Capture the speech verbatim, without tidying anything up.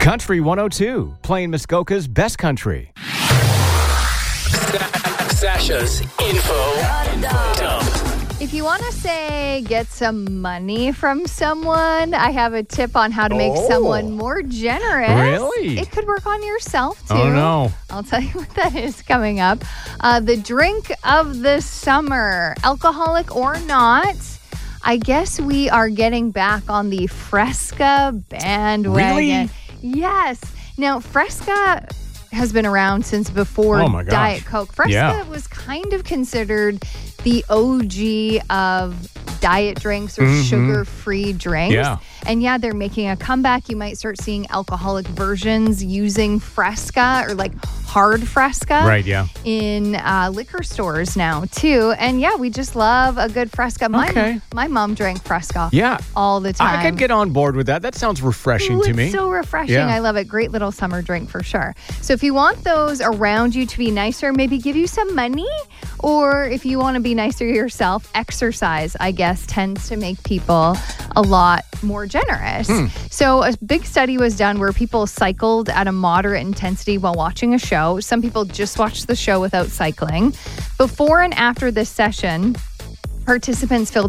Country one oh two, playing Muskoka's best country. Sasha's info dump. If you want to say get some money from someone, I have a tip on how to make Oh. someone more generous. Really? It could work on yourself, too. Oh, no. I'll tell you what that is coming up. Uh, the drink of the summer, alcoholic or not. I guess we are getting back on the Fresca bandwagon. Really? Yes. Now, Fresca has been around since before Oh, my gosh. Diet Coke. Fresca Yeah. was kind of considered the O G of diet drinks or Mm-hmm. sugar-free drinks. Yeah. And yeah, they're making a comeback. You might start seeing alcoholic versions using Fresca or like hard Fresca Right, yeah. in uh, liquor stores now too. And yeah, we just love a good Fresca. My, Okay. my mom drank Fresca Yeah. all the time. I could get on board with that. That sounds refreshing Ooh, to it's me. so refreshing. Yeah. I love it. Great little summer drink for sure. So if you want those around you to be nicer, maybe give you some money. Or if you want to be nicer yourself, exercise, I guess, tends to make people a lot more generous. Hmm. So a big study was done where people cycled at a moderate intensity while watching a show. Some people just watched the show without cycling. Before and after this session, participants filled